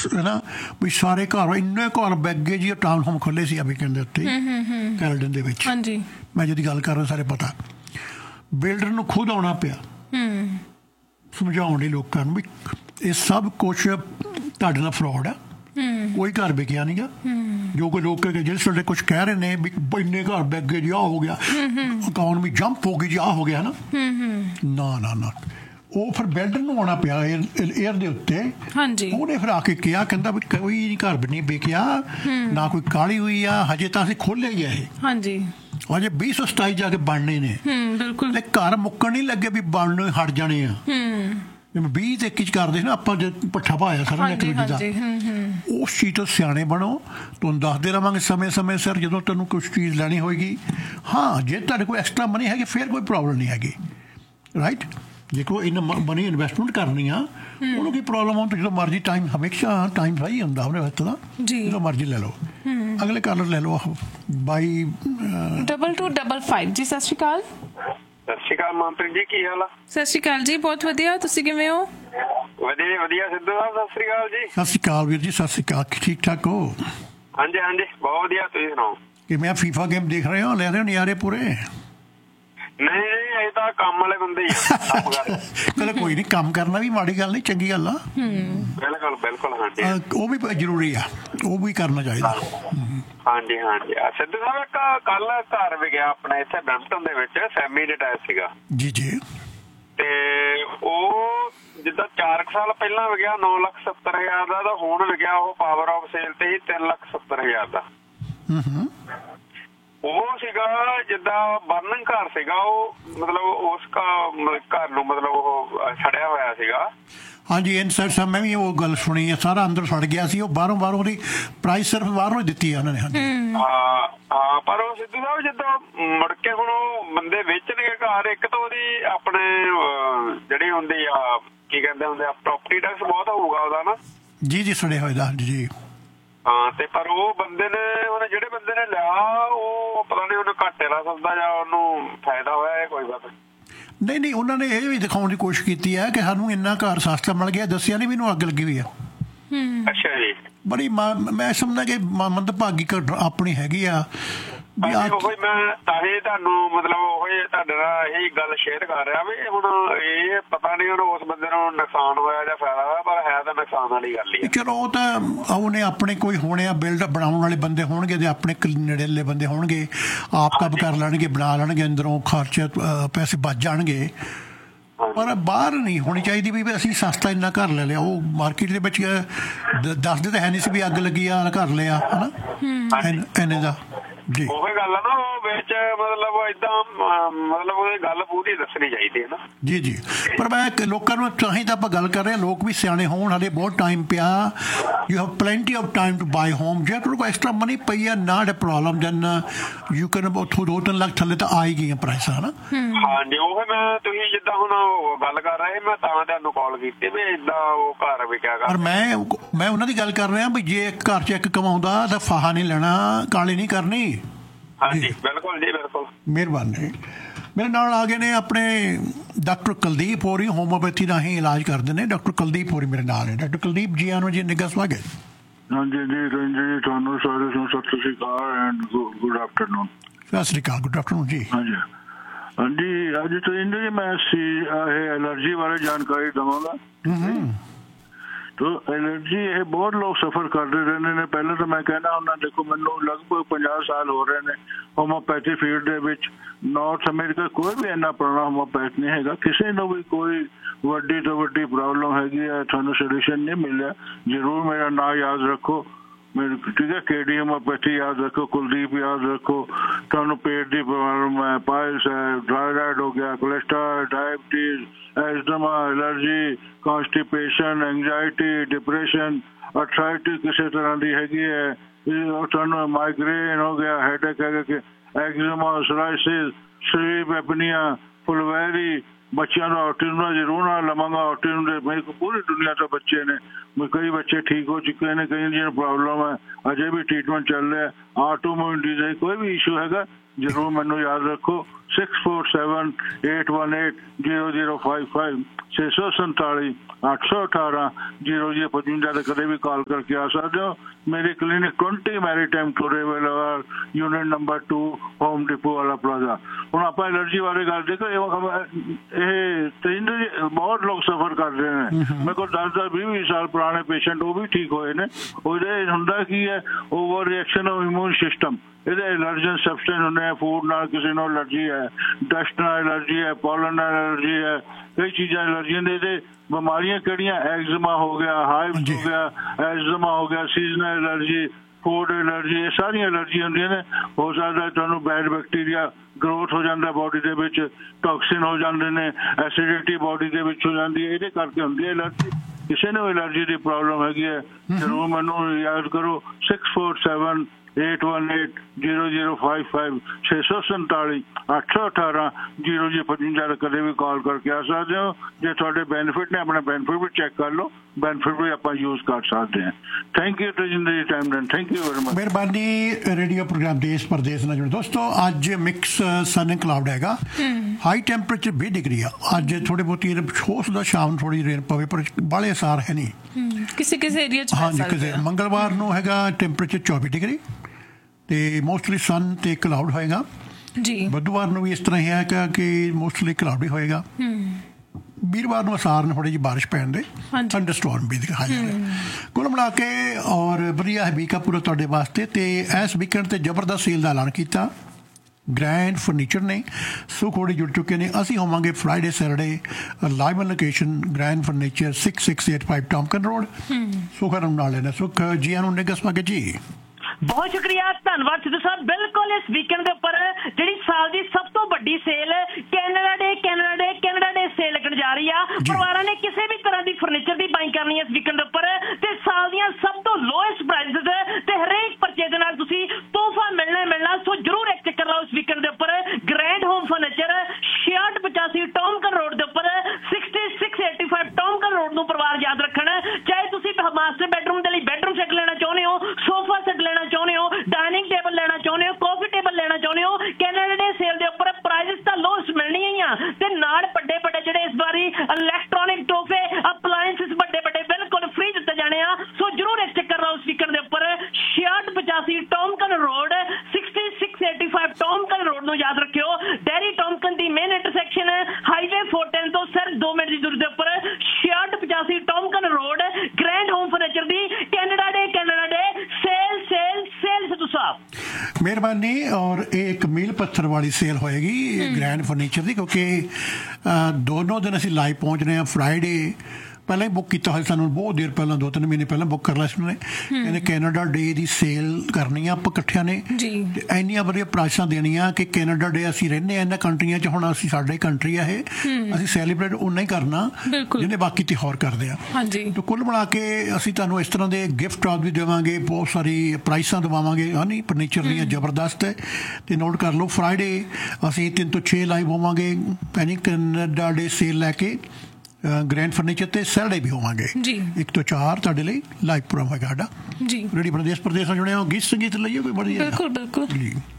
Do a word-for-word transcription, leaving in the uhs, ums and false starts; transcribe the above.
है ना भी सारे घर इन्ने घर बैग गए जी टाउन होम खुले सी वीकेंड के उत्ते कैलेडन दे विच मैं जिहदी गल कर रहा सारे पता बिल्डर नूं खुद आउणा पिया समझाउण लई लोकां नूं भी ये सब कुछ तुहाडे नाल फ्रॉड है कोई घर बिकिया नहीं गा जो कोई लोग जिस वे कुछ कह रहे हैं भी इन्ने घर बैग गए जी आ हो गया इकॉनमी जंप हो गई जी आ हो गया ना ना ना ना वो फिर बिल्डर नूं आउणा पिया एयर दे उत्ते ਉਹਨੇ फिर आके कहा कहंदा भी कोई घर नहीं बिकिया ना कोई काली हुई आ हजे तो असीं खोलिया ही है ये अजे बीस सौ सताई जाके बनने ने बिल्कुल घर मुक्कण नहीं लगे भी बनने हट जाने आ बीह ते इक्की करदे ना आपां पट्ठा पाया सारा एक दूजे दा उस चीज़ तो सियाणे बनो तुहानूं दसदे रहांगे समय समय सिर जदों तैनूं कुछ चीज़ लैनी होएगी हाँ जे तुहाडे कोल एक्सट्रा मनी हैगी फिर कोई प्रॉब्लम नहीं हैगी राइट जे कोई इन मनी इन्वेस्टमेंट करनी आ ਉਹਨੂੰ ਕੀ ਪ੍ਰੋਬਲਮ ਆਉਂ ਜਦੋਂ ਮਰਜ਼ੀ ਟਾਈਮ ਹਮੇਸ਼ਾ ਟਾਈਮ ਸਹੀ ਹੁੰਦਾ ਉਹਨੇ ਵਾਸਤੇ ਤਾਂ ਜਦੋਂ ਮਰਜ਼ੀ ਲੈ ਲਓ ਅਗਲੇ ਕਾਲਰ ਲੈ ਲਓ ਬਾਈ double two double five G ਸਤਿ ਸ਼੍ਰੀ ਅਕਾਲ ਸਤਿ ਸ਼੍ਰੀ ਅਕਾਲ ਮਨਪ੍ਰੀਤ ਜੀ ਕੀ ਹਾਲ ਆ ਸਤਿ ਸ਼੍ਰੀ ਅਕਾਲ ਜੀ ਬਹੁਤ ਵਧੀਆ ਤੁਸੀਂ ਕਿਵੇਂ ਹੋ ਵਧੀਆ ਵਧੀਆ ਸਿੱਧੂ ਸਾਹਿਬ ਸਤਿ ਸ਼੍ਰੀ ਅਕਾਲ ਜੀ ਸਤਿ ਸ਼੍ਰੀ ਅਕਾਲ ਵੀਰ ਜੀ ਸਤਿ ਸ਼੍ਰੀ ਅਕਾਲ ਠੀਕ ਠਾਕ ਹੋ ਹਾਂਜੀ ਹਾਂਜੀ ਬਹੁਤ ਵਧੀਆ ਤੁਸੀਂ ਸੁਣਾਓ ਕਿ ਮੈਂ ਫੀਫਾ ਗੇਮ ਦੇਖ ਰਹੇ ਹੋ ਲੈ ਰਹੇ ਹੋ ਨਜ਼ਾਰੇ ਪੂਰੇ ਨਹੀਂ ਇਹ ਤਾਂ ਕੰਮ ਵਾਲੇ ਬੰਦੇ ਹੀ ਆ ਚਲੋ ਕੋਈ ਨਹੀਂ ਕੰਮ ਕਰਨਾ ਵੀ ਮਾੜੀ ਗੱਲ ਨਹੀਂ ਚੰਗੀ ਗੱਲ ਆ ਬਿਲਕੁਲ ਬਿਲਕੁਲ ਹਾਂਜੀ ਉਹ ਵੀ ਜ਼ਰੂਰੀ ਆ ਉਹ ਵੀ ਕਰਨਾ ਚਾਹੀਦਾ ਹਾਂਜੀ ਹਾਂਜੀ ਸਿੱਧੂ ਸਾਹਿਬ ਇੱਕ ਕੱਲ ਘਰ ਵੀ ਗਿਆ ਆਪਣੇ ਇੱਥੇ ਬੈਂਪਟਨ ਦੇ ਵਿੱਚ ਸੈਮੀ ਡਿਟੈਚ ਸੀਗਾ ਜੀ ਜੀ ਤੇ ਉਹ ਜਿੱਦਾਂ ਚਾਰ ਕੁ ਸਾਲ ਪਹਿਲਾਂ ਵਿਕਿਆ ਨੌ ਲੱਖ ਸੱਤਰ ਹਜ਼ਾਰ ਦਾ ਤਾਂ ਹੁਣ ਵਿਕਿਆ ਉਹ ਪਾਵਰ ਆਫ ਸੇਲ ਤੇ ਹੀ ਤਿੰਨ ਲੱਖ ਸੱਤਰ ਹਜ਼ਾਰ ਦਾ ਉਹ ਸੀਗਾ ਜਿੱਦਾਂ ਬਰਨਿੰਗ ਘਰ ਸੀਗਾ ਉਹ ਮਤਲਬ ਉਸ ਘਰ ਨੂੰ ਮਤਲਬ ਉਹ ਸੜਿਆ ਹੋਇਆ ਸੀਗਾ ਹਾਂਜੀ ਇਨਸਾਈਡ ਸਾਹਿਬ ਮੈਂ ਵੀ ਉਹ ਗੱਲ ਸੁਣੀ ਹੈ ਸਾਰਾ ਅੰਦਰ ਸੜ ਗਿਆ ਸੀ ਉਹ ਬਾਹਰੋਂ ਬਾਹਰੋਂ ਉਹਦੀ ਪ੍ਰਾਈਸ ਸਿਰਫ ਬਾਹਰੋਂ ਹੀ ਦਿੱਤੀ ਹੈ ਉਹਨਾਂ ਨੇ ਹਾਂ ਹਾਂ ਪਰ ਉਹ ਸਿੱਧੂ ਸਾਹਿਬ ਜਿੱਦਾਂ ਮੁੜ ਕੇ ਹੁਣ ਉਹ ਬੰਦੇ ਵੇਚਣਗੇ ਘਰ ਇੱਕ ਤਾਂ ਉਹਦੀ ਆਪਣੇ ਜਿਹੜੀ ਹੁੰਦੀ ਆ ਕੀ ਕਹਿੰਦੇ ਹੁੰਦੇ ਆ ਪ੍ਰੋਪਰਟੀ ਟੈਕਸ ਬਹੁਤ ਹੋਊਗਾ ਉਹਦਾ ਨਾ ਜੀ ਜੀ ਸੜੇ ਹੋਏ ਦਾ ਜੀ ਹਾਂ ਤੇ ਪਰ ਉਹ ਬੰਦੇ ਨੇ ਉਹਨੇ ਜਿਹੜੇ ਬੰਦੇ ਨੇ ਲਿਆ ਉਹ ਪਤਾ ਨਹੀਂ ਉਹਨੂੰ ਘਾਟੇ ਦਾ ਸੌਦਾ ਜਾਂ ਉਹਨੂੰ ਫਾਇਦਾ ਹੋਇਆ ਇਹ ਕੋਈ ਪਤਾ ਨਹੀਂ ਨਹੀਂ ਉਹਨਾਂ ਨੇ ਇਹ ਵੀ ਦਿਖਾਉਣ ਦੀ ਕੋਸ਼ਿਸ਼ ਕੀਤੀ ਹੈ ਕਿ ਸਾਨੂੰ ਇੰਨਾ ਘਰ ਸਸਤਾ ਮਿਲ ਗਿਆ ਦੱਸਿਆ ਨਹੀਂ ਮੈਨੂੰ ਅੱਗ ਲੱਗੀ ਹੋਈ ਆ ਅੱਛਾ ਜੀ ਬੜੀ ਮੈਂ ਸਮਝਦਾ ਕਿ ਮੰਦਭਾਗੀ ਆਪਣੀ ਹੈਗੀ ਆ ਉਹੀ ਮੈਂ ਤਾਂ ਹੀ ਤੁਹਾਨੂੰ ਮਤਲਬ ਉਹੀ ਤੁਹਾਡੇ ਨਾਲ ਇਹੀ ਗੱਲ ਸ਼ੇਅਰ ਕਰ ਰਿਹਾ ਵੀ ਹੁਣ ਇਹ ਪਤਾ ਨਹੀਂ ਉਹਨੂੰ ਉਸ ਬੰਦੇ ਨੂੰ ਨੁਕਸਾਨ ਹੋਇਆ ਜਾਂ ਫਾਇਦਾ ਹੋਇਆ ਪਰ ਹੈ ਤਾਂ ਨੁਕਸਾਨ ਵਾਲੀ ਗੱਲ ਹੀ ਚਲੋ ਉਹ ਤਾਂ ਉਹਨੇ ਆਪਣੇ ਕੋਈ ਹੋਣੇ ਆ ਬਿਲਡ ਬਣਾਉਣ ਵਾਲੇ ਬੰਦੇ ਹੋਣਗੇ ਤੇ ਆਪਣੇ ਨੇੜੇਲੇ ਬੰਦੇ ਹੋਣਗੇ ਆਪ ਕੰਮ ਕਰ ਲੈਣਗੇ ਬਣਾ ਲੈਣਗੇ ਅੰਦਰੋਂ ਖਰਚੇ ਪੈਸੇ ਬਚ ਜਾਣਗੇ ਪਰ ਬਾਹਰ ਨਹੀਂ ਹੋਣੀ ਚਾਹੀਦੀ ਵੀ ਅਸੀਂ ਸਸਤਾ ਇੰਨਾ ਘਰ ਲੈ ਲਿਆ ਉਹ ਮਾਰਕੀਟ ਦੇ ਵਿੱਚ ਦੱਸਦੇ ਤਾਂ ਹੈ ਨਹੀਂ ਸੀ ਵੀ ਅੱਗ ਲੱਗੀ ਆ ਘਰ ਲਿਆ ਹਨਾ ਇੰਨੇ ਦਾ ਜੀ ਉਹ ਗੱਲ ਆ ਨਾ ਉਹ ਵਿੱਚ ਮਤਲਬ ਏਦਾਂ ਮਤਲਬ ਉਹ ਗੱਲ ਪੂਰੀ ਦੱਸਣੀ ਚਾਹੀਦੀ ਹੈ ਨਾ ਜੀ ਜੀ ਪਰ ਮੈਂ ਲੋਕਾਂ ਨੂੰ ਚਾਹੀ ਤਾਂ ਆਪਾਂ ਗੱਲ ਕਰ ਰਹੇ ਹਾਂ ਲੋਕ ਵੀ ਸਿਆਣੇ ਹੋਣ ਹਾਲੇ ਬਹੁਤ ਟਾਈਮ ਪਿਆ you have plenty of time to buy home ਜੇ ਤੁਹਾਡੇ ਕੋਲ ਐਕਸਟਰਾ ਮਨੀ ਪਈ ਆ ਨਾਟ ਅ ਪ੍ਰੋਬਲਮ ਦੈਨ ਯੂ ਕੈਨ ਉੱਥੋਂ ਦੋ ਤਿੰਨ ਲੱਖ ਥੱਲੇ ਤਾਂ ਆ ਹੀ ਗਈਆਂ ਪ੍ਰਾਈਸਾਂ ਹਨਾ ਹਾਂਜੀ ਉਹ ਮੈਂ ਤੁਸੀਂ ਜਿੱਦਾਂ ਹੁਣ ਗੱਲ ਕਰ ਰਹੇ ਮੈਂ ਤਾਂ ਤੁਹਾਨੂੰ ਕਾਲ ਕੀਤੀ ਵੀ ਏਦਾਂ ਉਹ ਘਰ ਵਿਕਿਆ ਪਰ ਮੈਂ ਮੈਂ ਉਹਨਾਂ ਦੀ ਗੱਲ ਕਰ ਰਿਹਾ ਵੀ ਜੇ ਘਰ 'ਚ ਇੱਕ ਕਮਾਉਂਦਾ ਤਾਂ ਫਾਹਾ ਨਹੀਂ ਲੈਣਾ ਕਾਲੀ ਨਹੀਂ ਕਰਨੀ ਹਾਂਜੀ ਬਿਲਕੁਲ ਜੀ ਬਿਲਕੁਲ ਮਿਹਰਬਾਨੀ ਮੇਰੇ ਨਾਲ ਆ ਗਏ ਨੇ ਆਪਣੇ ਡਾਕਟਰ ਕੁਲਦੀਪ ਹੋਰੀ ਹੋਮੋਪੈਥੀ ਰਾਹੀਂ ਇਲਾਜ ਕਰਦੇ ਨੇ ਡਾਕਟਰ ਕੁਲਦੀਪ ਹੋਰੀ ਮੇਰੇ ਨਾਲ ਨੇ ਡਾਕਟਰ ਕੁਲਦੀਪ ਜੀ ਆਨੋ ਜੀ ਨਿੱਘਾ ਸਵਾਗਤ ਹਾਂਜੀ ਜੀ ਰੰਜੀ ਤੁਹਾਨੂੰ ਸਾਰੇ ਨੂੰ ਸਤਿ ਸ਼੍ਰੀ ਅਕਾਲ ਐਂਡ ਗੁੱਡ ਆਫਟਰਨੂਨ ਸਤਿ ਸ਼੍ਰੀ ਅਕਾਲ ਗੁੱਡ ਆਫਟਰਨੂਨ ਜੀ ਹਾਂਜੀ ਹਾਂਜੀ ਅੱਜ ਤੋਂ ਇੰਨੇ ਮੈਂ ਸੀ ਇਹ ਐਲਰਜੀ ਬਾਰੇ ਜਾਣਕਾਰੀ ਦਵਾਂਗਾ तो एलर्जी ये बहुत लोग सफर करते रहने ने पहले तो मैं कहना हुंदा देखो मैनू लगभग पचास साल हो रहे ने होम्योपैथी फील्ड दे विच नॉर्थ अमेरिका कोई भी इन्ना पुराना होम्योपैथ नहीं हैगा किसी नूं भी कोई वड्डी तो वड्डी प्रॉब्लम हैगी है तुहानूं सोल्यूशन नहीं मिलिया जरूर मेरा नाम याद रखो मेरे ठीक है के डी होम्योपैथी याद रखो कुलदीप याद रखो तुहानूं पेट की प्रॉब्लम है पाइल्स है थायराइड हो गया cholesterol diabetes asthma allergy constipation anxiety depression arthritis किसी तरह की हैगी है तुहानूं माइग्रेन हो गया हेडेक है कि एक्जिमा सोराइसिस स्लीप एपनिया फुलवैरी बच्चों का ऑटिज्म का जरूर ना लवांगा ऑटिज्म के मेरे को पूरी दुनिया तो बच्चे ने कई बच्चे ठीक हो चुके हैं कई जिन प्रॉब्लम है अजय भी ट्रीटमेंट चल रहा है ऑटोइम्यून डिजीज कोई भी इशू हैगा जरूर मैनू याद रखो six four seven eight one eight zero zero five five ਛੇ ਸੌ ਸੰਤਾਲੀ ਅੱਠ ਸੌ ਅਠਾਰਾਂ ਜ਼ੀਰੋ ਜ਼ੀਰੋ ਪਚਵੰਜਾ ਤੇ ਕਦੇ ਵੀ ਕਾਲ ਕਰਕੇ ਆ ਸਕਦੇ ਹੋ। ਮੇਰੇ clinic twenty maritime ਟੋਰੇਵਲ unit number two home depot ਵਾਲਾ ਪਲਾਜ਼ਾ। ਹੁਣ ਆਪਾਂ ਐਲਰਜੀ ਬਾਰੇ ਗੱਲ ਦੇਖੋ, ਇਹ ਤੇਂਦੂ ਬਹੁਤ ਲੋਕ ਸਫਰ ਕਰਦੇ ਨੇ। ਮੇਰੇ ਕੋਲ ਦਸ ਦਸ ਵੀਹ ਵੀਹ ਸਾਲ ਪੁਰਾਣੇ ਪੇਸ਼ੈਂਟ ਉਹ ਵੀ ਠੀਕ ਹੋਏ ਨੇ। ਉਹਦੇ ਹੁੰਦਾ ਕੀ ਹੈ, over reaction of immune system. ਇਹਦੇ ਐਲਰਜਨ ਸਬਸਟੈਂਸ ਹੁੰਦੇ ਆ, ਫੂਡ ਨਾਲ ਕਿਸੇ ਨੂੰ ਐਲਰਜੀ ਹੈ, ਡਸਟ ਨਾਲ ਐਲਰਜੀ ਹੈ, ਪੋਲਨ ਨਾਲ ਐਲਰਜੀ ਹੈ, ਕਈ ਚੀਜ਼ਾਂ ਐਲਰਜੀਆਂ ਦੇ। ਇਹਦੇ ਬਿਮਾਰੀਆਂ ਕਿਹੜੀਆਂ, ਐਗਜ਼ਮਾ ਹੋ ਗਿਆ, ਹਾਈਵਸ ਹੋ ਗਿਆ, ਐਗਜ਼ਮਾ ਹੋ ਗਿਆ, ਸੀਜ਼ਨਲ ਐਲਰਜੀ, ਫੂਡ ਐਲਰਜੀ, ਇਹ ਸਾਰੀਆਂ ਐਲਰਜੀ ਹੁੰਦੀਆਂ ਨੇ। ਹੋ ਸਕਦਾ ਤੁਹਾਨੂੰ ਬੈਡ ਬੈਕਟੀਰੀਆ ਗਰੋਥ ਹੋ ਜਾਂਦਾ ਬੋਡੀ ਦੇ ਵਿੱਚ, ਟੌਕਸਿਨ ਹੋ ਜਾਂਦੇ ਨੇ, ਐਸਿਡਿਟੀ ਬੋਡੀ ਦੇ ਵਿੱਚ ਹੋ ਜਾਂਦੀ ਹੈ, ਇਹਦੇ ਕਰਕੇ ਹੁੰਦੀ ਹੈ ਐਲਰਜੀ। ਕਿਸੇ ਨੂੰ ਐਲਰਜੀ ਦੀ ਪ੍ਰੋਬਲਮ ਹੈਗੀ ਹੈ ਜ਼ਰੂਰ ਮੈਨੂੰ ਯਾਦ ਕਰੋ six four seven eight one eight zero zero five five ਛੇ ਸੌ ਸੰਤਾਲੀ ਅੱਠ ਸੌ ਅਠਾਰਾਂ ਜ਼ੀਰੋ ਜ਼ੀਰੋ ਪਚਵੰਜਾ ਕਦੇ ਵੀ ਕਾਲ ਕਰਕੇ ਆ ਸਕਦੇ ਹੋ। ਜੇ ਤੁਹਾਡੇ ਬੈਨੀਫਿਟ ਨੇ ਆਪਣੇ ਬੈਨੀਫਿਟ ਵੀ ਚੈੱਕ ਕਰ ਲਓ, ਬੈਨੀਫਿਟ ਵੀ ਆਪਾਂ ਯੂਜ਼ ਕਰ ਸਕਦੇ ਹਾਂ। ਥੈਂਕ ਯੂ ਤਜਿੰਦਰ ਜੀ, ਟਾਈਮ ਦੇਣ ਥੈਂਕ ਯੂ ਵੈਰੀ ਮਚ। ਮਿਹਰਬਾਨੀ। ਰੇਡੀਓ ਪ੍ਰੋਗਰਾਮ ਦੇਸ਼ ਪ੍ਰਦੇਸ਼ ਨਾਲ ਜੁੜੇ ਦੋਸਤੋ, ਅੱਜ ਮਿਕਸ ਸਨ ਐਂਡ ਕਲਾਉਡ ਹੈਗਾ। ਹਾਈ ਟੈਂਪਰੇਚਰ ਵੀਹ ਡਿਗਰੀ ਆ ਅੱਜ। ਥੋੜੀ ਬਹੁਤੀ ਹੋ ਸਕਦਾ ਸ਼ਾਮ ਥੋੜੀ ਰੇਨ ਪਵੇ, ਪਰ ਬਾਲੇ ਅਸਾਰ ਹੈ ਨਹੀਂ ਕਿਸੇ ਕਿਸੇ ਏਰੀਆ 'ਚ। ਹਾਂਜੀ, ਕਿਸੇ ਮੰਗਲਵਾਰ ਨੂੰ ਹੈਗਾ ਟੈਂਪਰੇਚਰ ਚੌਵੀ ਡਿਗਰੀ ਤੇ ਮੋਸਟਲੀ ਸਨ ਤੇ ਕਲਾਉਡ ਹੋਏਗਾ ਜੀ। ਬੁੱਧਵਾਰ ਨੂੰ ਵੀ ਇਸ ਤਰ੍ਹਾਂ ਹੀ ਹੈ ਕਿ ਮੋਸਟਲੀ ਕਲਾਉਡ ਹੀ ਹੋਏਗਾ। ਵੀਰਵਾਰ ਨੂੰ ਅਸਾਰ ਨੇ ਥੋੜੀ ਜਿਹੀ ਬਾਰਿਸ਼ ਪੈਣ ਦੇ, ਥੰਡਰਸਟੋਰਮ ਵੀ ਦਿਖਾ ਜਾ ਰਿਹਾ। ਕੁੱਲ ਮਿਲਾ ਕੇ ਔਰ ਵਧੀਆ ਹੈ ਵੀਕ ਆ ਪੂਰਾ ਤੁਹਾਡੇ ਵਾਸਤੇ। ਤੇ ਇਸ ਵੀਕਐਂਡ ਤੇ ਜ਼ਬਰਦਸਤ ਸੇਲ ਦਾ ਐਲਾਨ ਕੀਤਾ ਗ੍ਰੈਂਡ ਫਰਨੀਚਰ ਨੇ। ਸੁਖੋੜੀ ਜੁੜ ਚੁੱਕੇ ਨੇ। ਅਸੀਂ ਹੋਵਾਂਗੇ Friday Saturday live on location grand furniture six six eight five ਟੌਮਕਨ road. ਸੁਖ ਨੂੰ ਨਾਲ ਲੈਣਾ। ਸੁਖ ਜੀ ਆਨੂੰ ਨਿੱਘਾ ਸਵਾਗਤ ਜੀ। ਬਹੁਤ ਸ਼ੁਕਰੀਆ, ਧੰਨਵਾਦ ਸਿੱਧੂ ਸਾਹਿਬ। ਬਿਲਕੁਲ ਇਸ ਵੀਕਐਂਡ ਦੇ ਉੱਪਰ ਜਿਹੜੀ ਸਾਲ ਦੀ ਸਭ ਤੋਂ ਵੱਡੀ ਸੇਲ ਕੈਨੇਡਾ ਡੇ ਕੈਨੇਡਾ ਡੇ ਕੈਨੇਡਾ ਡੇ ਸੇਲ ਲੱਗਣ ਜਾ ਰਹੀ ਆ। ਪਰਿਵਾਰਾਂ ਨੇ ਕਿਸੇ ਵੀ ਤਰ੍ਹਾਂ ਦੀ ਫਰਨੀਚਰ ਦੀ ਬਾਈਂਗ ਕਰਨੀ ਹੈ ਇਸ ਵੀਕਐਂਡ ਦੇ ਉੱਪਰ ਤੇ ਸਾਲ ਦੀਆਂ ਸਭ ਤੋਂ ਲੋਐਸਟ ਪ੍ਰਾਈਸਿਸ ਤੇ ਹਰੇਕ ਪਰਚੇਜ਼ ਦੇ ਨਾਲ ਤੁਸੀਂ ਤੋਹਫਾ ਮਿਲਣਾ ਮਿਲਣਾ। ਸੋ ਜਰੂਰ ਇੱਕ ਚੱਕਰ ਲਾਓ ਇਸ ਵੀਕਐਂਡ ਦੇ ਉੱਪਰ। ਗ੍ਰੈਂਡ ਹੋਮ ਫਰਨੀਚਰ ਛਿਆਹਠ ਪਚਾਸੀ ਟੌਮਕਨ ਰੋਡ ਦੇ ਉੱਪਰ sixty six eighty five ਟੌਮਕਨ road ਨੂੰ ਪਰਿਵਾਰ ਯਾਦ ਰੱਖਣ। ਚਾਹੇ ਤੁਸੀਂ ਮਾਸਟਰ ਬੈਡਰੂਮ ਦੇ ਲਈ ਬੈਡਰੂਮ ਸੈੱਟ ਲੈਣਾ ਚਾਹੁੰਦੇ ਹੋ, ਸੋਫਾ ਸੈੱਟ ਲੈਣਾ ਚਾਹੁੰਦੇ ਹੋ, ਡਾਈਨਿੰਗ ਟੇਬਲ ਲੈਣਾ ਚਾਹੁੰਦੇ ਹੋ, ਕਾਫੀ ਟੇਬਲ ਲੈਣਾ ਚਾਹੁੰਦੇ ਹੋ, ਕੈਨੇਡਾ ਡੇ ਸੇਲ ਦੇ ਉੱਪਰ ਪ੍ਰਾਈਸਿਸ ਤਾਂ ਲੋਐਸਟ ਮਿਲਣੀਆਂ ਹੀ ਆ ਤੇ ਨਾਲ ਵੱਡੇ ਵੱਡੇ ਜਿਹੜੇ ਇਸ ਵਾਰੀ ਇਲੈਕਟ੍ਰੋਨਿਕ ਤੋਹਫੇ ਅਪਲਾਇੰਸਿਸ ਵੱਡੇ ਵੱਡੇ ਬਿਲਕੁਲ ਫ੍ਰੀ ਦਿੱਤੇ ਜਾਣੇ ਆ। ਸੋ ਜਰੂਰ ਇੱਕ ਚੱਕਰ ਲਾਓ ਇਸ ਵੀਕਐਂਡ ਦੇ ਉੱਪਰ। ਛਿਆਹਠ ਪਚਾਸੀ ਟੌਮਕਨ road sixty six eighty five ਟੌਮਕਨ road ਨੂੰ ਯਾਦ ਰੱਖਿਓ। ਡੈਰੀ ਟੌਮਕਨ ਦੀ main intersection highway four ten ਤੋਂ ਸਿਰਫ ਦੋ ਮਿੰਟ ਦੀ ਦੂਰੀ ਦੇ ਉੱਪਰ ਛਿਆਹਠ ਪਚਾਸੀ ਟੌਮਕਨ ਰੋਡ ਗ੍ਰੈਂਡ ਹੋਮ ਫਰਨੀਚਰ ਦੀ ਕੈਨੇਡਾ ਡੇ ਕੈਨੇਡਾ ਡੇ ਸੇਲ ਸੇਲ ਸੇਲ ਸਿੱਧੂ ਸਾਹਿਬ। ਮਿਹਰਬਾਨੀ। ਔਰ ਇਹ ਇੱਕ ਮੀਲ ਪੱਥਰ ਵਾਲੀ ਸੇਲ ਹੋਏਗੀ ਗ੍ਰੈਂਡ ਫਰਨੀਚਰ ਦੀ, ਕਿਉਂਕਿ ਦੋਨੋਂ ਦਿਨ ਅਸੀਂ ਲਾਈਵ ਪਹੁੰਚ ਰਹੇ ਹਾਂ। ਫਰਾਈਡੇ ਪਹਿਲਾਂ ਹੀ ਬੁੱਕ ਕੀਤਾ ਹੋਇਆ, ਸਾਨੂੰ ਬਹੁਤ ਦੇਰ ਪਹਿਲਾਂ ਦੋ ਤਿੰਨ ਮਹੀਨੇ ਪਹਿਲਾਂ ਬੁੱਕ ਕਰ ਲਿਆ ਸੀ ਉਹਨੇ। ਕਹਿੰਦੇ ਕੈਨੇਡਾ ਡੇ ਦੀ ਸੇਲ ਕਰਨੀ ਆ ਆਪਾਂ ਇਕੱਠਿਆਂ ਨੇ ਤੇ ਇੰਨੀਆਂ ਵਧੀਆ ਪ੍ਰਾਈਸਾਂ ਦੇਣੀਆਂ ਕਿ ਕੈਨੇਡਾ ਡੇ ਅਸੀਂ ਰਹਿੰਦੇ ਹਾਂ ਇਹਨਾਂ ਕੰਟਰੀਆਂ 'ਚ। ਹੁਣ ਅਸੀਂ ਸਾਡੇ ਕੰਟਰੀ ਆ ਇਹ, ਅਸੀਂ ਸੈਲੀਬ੍ਰੇਟ ਉਨਾ ਹੀ ਕਰਨਾ ਜਿਹਨੇ ਬਾਕੀ ਤਿਉਹਾਰ ਕਰਦੇ ਆ। ਤੇ ਕੁੱਲ ਮਿਲਾ ਕੇ ਅਸੀਂ ਤੁਹਾਨੂੰ ਇਸ ਤਰ੍ਹਾਂ ਦੇ ਗਿਫਟ ਵੀ ਦੇਵਾਂਗੇ, ਬਹੁਤ ਸਾਰੀ ਪ੍ਰਾਈਸਾਂ ਦਵਾਵਾਂਗੇ ਹਾਂਜੀ ਫਰਨੀਚਰ ਦੀਆਂ ਜ਼ਬਰਦਸਤ ਹੈ। ਤੇ ਨੋਟ ਕਰ ਲਓ ਫਰਾਈਡੇ ਅਸੀਂ ਤਿੰਨ ਤੋਂ ਛੇ ਲਾਈਵ ਹੋਵਾਂਗੇ ਪੈਨੀ ਕੈਨੇਡਾ ਡੇ ਸੇਲ ਲੈ ਕੇ ਗ੍ਰੈਂਡ ਫਰਨੀਚਰ ਤੇ ਸੈਟਰਡੇ ਵੀ ਹੋਵਾਂਗੇ ਇੱਕ ਤੋਂ ਚਾਰ ਤੁਹਾਡੇ ਲਈ ਲਾਈਵ ਪ੍ਰੋਗਰਾਮ ਹੈਗਾ ਸਾਡਾ ਜੀ। ਰੇਡੀਓ ਪ੍ਰਦੇਸ਼ ਪ੍ਰਦੇਸ਼ ਨਾਲ ਜੁੜੇ ਹੋ। ਗੀਤ ਸੰਗੀਤ ਲਈਏ ਕੋਈ ਬੜੀ ਬਿਲਕੁਲ ਬਿਲਕੁਲ।